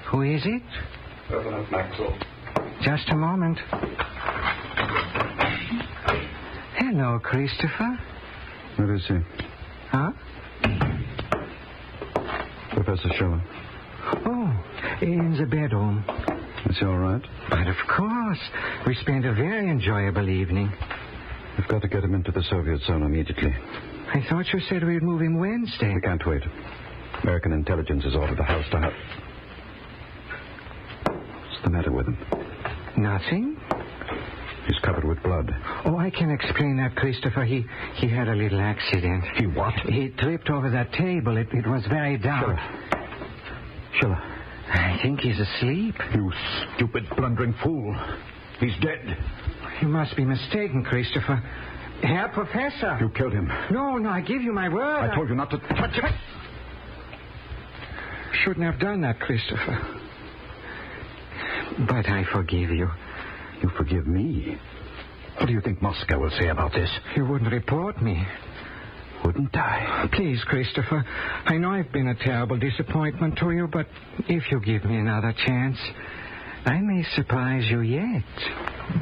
Who is it? Lieutenant Maxwell. Just a moment. Hello, Christopher. Where is he? Huh? Professor Schiller. Oh, in the bedroom. Is he all right? But of course. We spent a very enjoyable evening. We've got to get him into the Soviet zone immediately. I thought you said we'd move him Wednesday. We can't wait. American intelligence has ordered the house to have... What's the matter with him? Nothing? He's covered with blood. Oh, I can explain that, Christopher. He had a little accident. He what? He tripped over that table. It was very dark. Schiller. I think he's asleep. You stupid, blundering fool. He's dead. You must be mistaken, Christopher. Herr Professor. You killed him. No, I give you my word. I told you not to touch him. Shouldn't have done that, Christopher. But I forgive you. You forgive me? What do you think Moscow will say about this? You wouldn't report me. Wouldn't I? Please, Christopher. I know I've been a terrible disappointment to you, but if you give me another chance, I may surprise you yet.